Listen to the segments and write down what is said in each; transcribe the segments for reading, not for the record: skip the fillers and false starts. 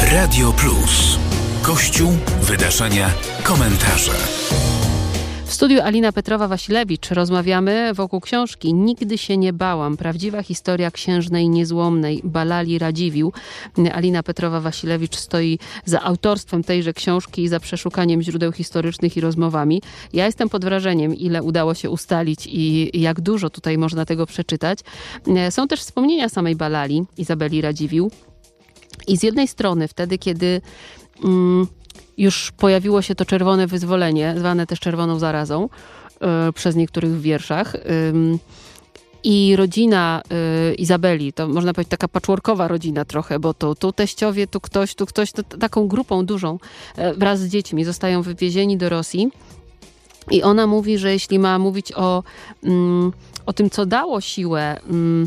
Radio Plus. Kościół, wydarzenia, komentarze. W studiu Alina Petrowa-Wasilewicz rozmawiamy wokół książki Nigdy się nie bałam. Prawdziwa historia księżnej niezłomnej Balali Radziwiłł. Alina Petrowa-Wasilewicz stoi za autorstwem tejże książki i za przeszukaniem źródeł historycznych i rozmowami. Ja jestem pod wrażeniem, ile udało się ustalić i jak dużo tutaj można tego przeczytać. Są też wspomnienia samej Balali, Izabeli Radziwiłł. I z jednej strony wtedy, kiedy już pojawiło się to czerwone wyzwolenie, zwane też czerwoną zarazą, przez niektórych w wierszach. I rodzina Izabeli, to można powiedzieć taka patchworkowa rodzina trochę, bo tu teściowie, tu ktoś, to taką grupą dużą wraz z dziećmi zostają wywiezieni do Rosji. I ona mówi, że jeśli ma mówić o tym, co dało siłę,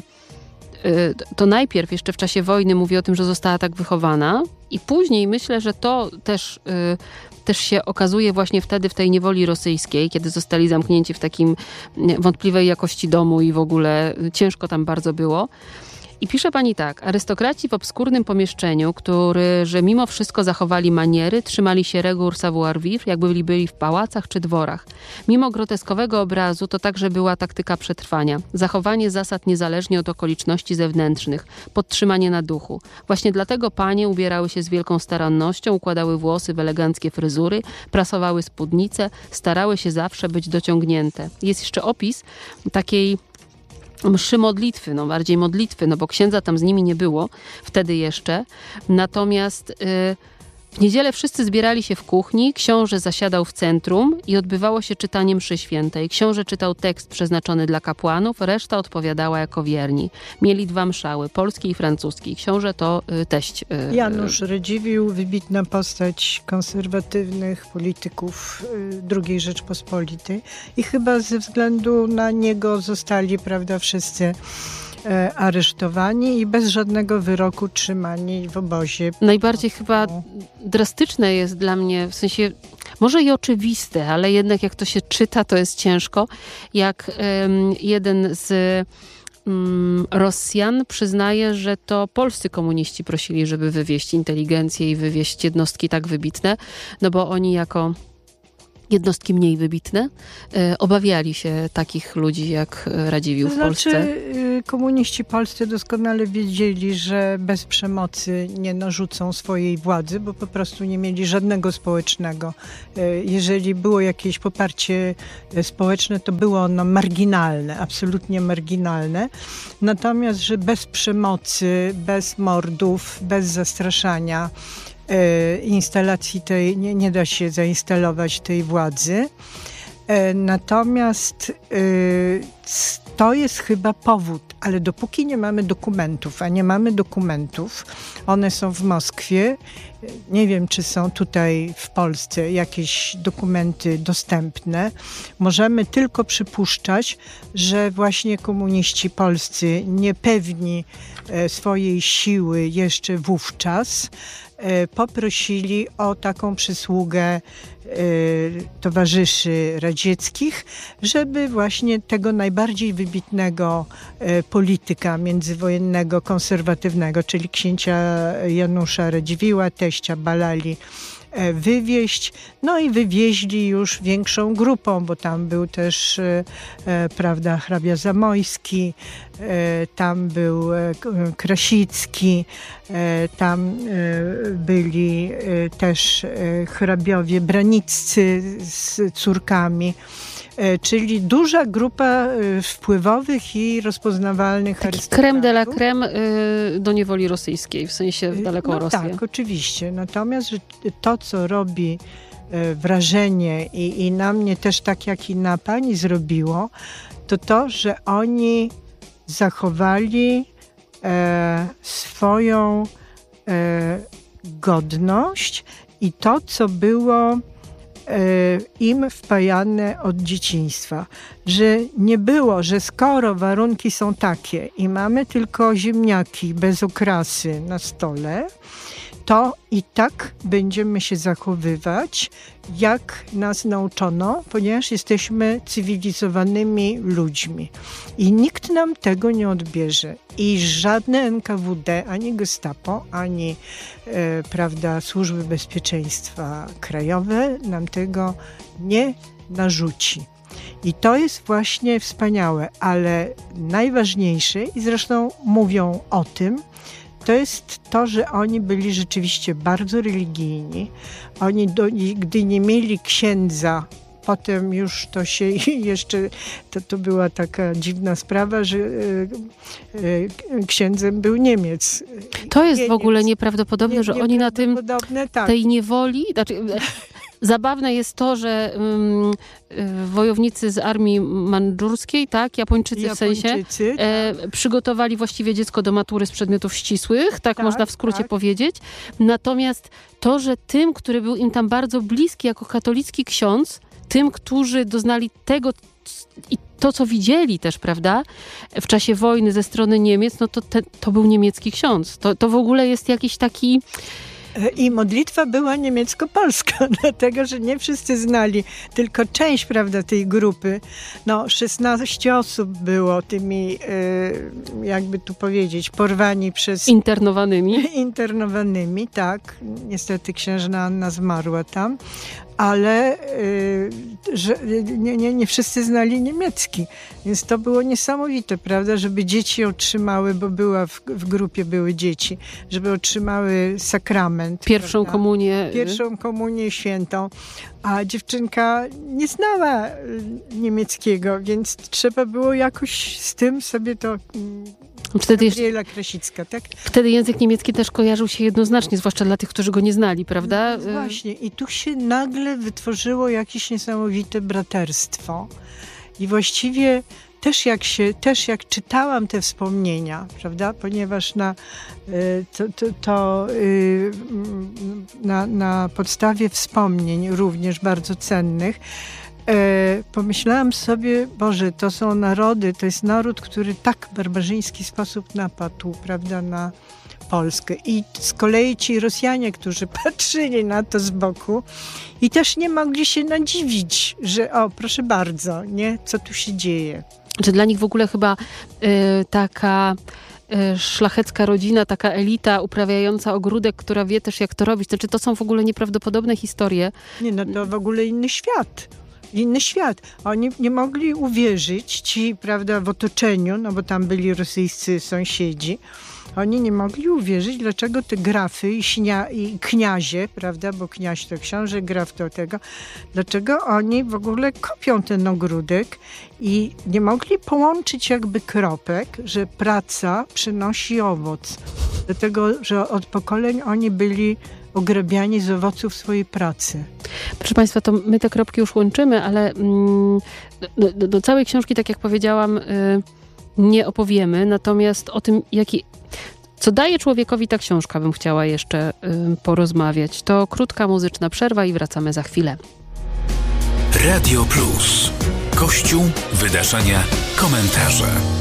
to najpierw jeszcze w czasie wojny mówi o tym, że została tak wychowana i później myślę, że to też się okazuje właśnie wtedy w tej niewoli rosyjskiej, kiedy zostali zamknięci w takim wątpliwej jakości domu i w ogóle ciężko tam bardzo było. I pisze pani tak: arystokraci w obskurnym pomieszczeniu, że mimo wszystko zachowali maniery, trzymali się reguł savoir-vivre, jakby byli w pałacach czy dworach. Mimo groteskowego obrazu to także była taktyka przetrwania. Zachowanie zasad niezależnie od okoliczności zewnętrznych, podtrzymanie na duchu. Właśnie dlatego panie ubierały się z wielką starannością, układały włosy w eleganckie fryzury, prasowały spódnice, starały się zawsze być dociągnięte. Jest jeszcze opis takiej mszy modlitwy, bardziej modlitwy, bo księdza tam z nimi nie było wtedy jeszcze. Natomiast w niedzielę wszyscy zbierali się w kuchni, książę zasiadał w centrum i odbywało się czytanie mszy świętej. Książę czytał tekst przeznaczony dla kapłanów, reszta odpowiadała jako wierni. Mieli 2 mszały, polski i francuski. Książę to teść. Janusz Radziwiłł, wybitna postać konserwatywnych polityków II Rzeczpospolitej i chyba ze względu na niego zostali, wszyscy aresztowani i bez żadnego wyroku trzymani w obozie. Najbardziej chyba drastyczne jest dla mnie, w sensie może i oczywiste, ale jednak jak to się czyta, to jest ciężko, jak jeden z Rosjan przyznaje, że to polscy komuniści prosili, żeby wywieźć inteligencję i wywieźć jednostki tak wybitne, bo oni jako jednostki mniej wybitne obawiali się takich ludzi jak Radziwiłł w Polsce. Komuniści polscy doskonale wiedzieli, że bez przemocy nie narzucą swojej władzy, bo po prostu nie mieli żadnego społecznego. Jeżeli było jakieś poparcie społeczne, to było ono marginalne, absolutnie marginalne. Natomiast, że bez przemocy, bez mordów, bez zastraszania instalacji tej, nie da się zainstalować tej władzy. Natomiast to jest chyba powód, ale dopóki nie mamy dokumentów, a nie mamy dokumentów, one są w Moskwie, nie wiem, czy są tutaj w Polsce jakieś dokumenty dostępne, możemy tylko przypuszczać, że właśnie komuniści polscy, niepewni swojej siły jeszcze wówczas, poprosili o taką przysługę towarzyszy radzieckich, żeby właśnie tego najbardziej wybitnego polityka międzywojennego, konserwatywnego, czyli księcia Janusza Radziwiłła, teścia Balali, wywieźć. No i wywieźli już większą grupą, bo tam był też, hrabia Zamojski, tam był Krasicki, tam byli też hrabiowie braniccy z córkami. Czyli duża grupa wpływowych i rozpoznawalnych arystokratów. Crème de la crème do niewoli rosyjskiej, w sensie w daleką Rosję. Tak, oczywiście. Natomiast to, co robi wrażenie i na mnie też tak jak i na pani zrobiło, to, że oni zachowali swoją godność i to, co było im wpajane od dzieciństwa, że nie było, że skoro warunki są takie i mamy tylko ziemniaki bez okrasy na stole, to i tak będziemy się zachowywać, jak nas nauczono, ponieważ jesteśmy cywilizowanymi ludźmi. I nikt nam tego nie odbierze. I żadne NKWD, ani Gestapo, ani służby bezpieczeństwa krajowe nam tego nie narzuci. I to jest właśnie wspaniałe, ale najważniejsze, i zresztą mówią o tym, to jest to, że oni byli rzeczywiście bardzo religijni. Oni, gdy nie mieli księdza, potem już to się jeszcze, to była taka dziwna sprawa, że księdzem był Niemiec. To jest w ogóle nieprawdopodobne, że oni na tym, tak. tej niewoli... Zabawne jest to, że wojownicy z armii mandżurskiej, tak, Japończycy w sensie, przygotowali właściwie dziecko do matury z przedmiotów ścisłych, tak można w skrócie powiedzieć. Natomiast to, że tym, który był im tam bardzo bliski jako katolicki ksiądz, tym, którzy doznali tego i to, co widzieli też, prawda, w czasie wojny ze strony Niemiec, no to był niemiecki ksiądz. To w ogóle jest jakiś taki... I modlitwa była niemiecko-polska, dlatego, że nie wszyscy znali, tylko część, prawda, tej grupy. 16 osób było tymi, jakby tu powiedzieć, porwani przez... Internowanymi, tak. Niestety księżna Anna zmarła tam, ale że nie wszyscy znali niemiecki. Więc to było niesamowite, prawda, żeby dzieci otrzymały, bo w grupie były dzieci, żeby otrzymały sakrament. Pierwszą komunię świętą. A dziewczynka nie znała niemieckiego, więc trzeba było jakoś z tym sobie to... Gabriela Krasicka, tak? Wtedy język niemiecki też kojarzył się jednoznacznie, zwłaszcza dla tych, którzy go nie znali, prawda? No właśnie. I tu się nagle wytworzyło jakieś niesamowite braterstwo. I właściwie też jak czytałam te wspomnienia, prawda? Ponieważ na podstawie wspomnień również bardzo cennych pomyślałam sobie, Boże, to są narody, to jest naród, który tak w barbarzyński sposób napadł, prawda, na Polskę. I z kolei ci Rosjanie, którzy patrzyli na to z boku i też nie mogli się nadziwić, że proszę bardzo, nie, co tu się dzieje. Że dla nich w ogóle chyba taka szlachecka rodzina, taka elita uprawiająca ogródek, która wie też, jak to robić. Znaczy, to są w ogóle nieprawdopodobne historie. Nie, to w ogóle inny świat. Oni nie mogli uwierzyć, prawda, w otoczeniu, bo tam byli rosyjscy sąsiedzi. Oni nie mogli uwierzyć, dlaczego te grafy i kniazie, prawda, bo kniaź to książę, graf to tego, dlaczego oni w ogóle kopią ten ogródek i nie mogli połączyć jakby kropek, że praca przynosi owoc. Dlatego, że od pokoleń oni byli ograbiani z owoców swojej pracy. Proszę Państwa, to my te kropki już łączymy, ale do całej książki, tak jak powiedziałam, nie opowiemy. Natomiast o tym, co daje człowiekowi ta książka, bym chciała jeszcze porozmawiać. To krótka muzyczna przerwa i wracamy za chwilę. Radio Plus. Kościół, wydarzenia, komentarze.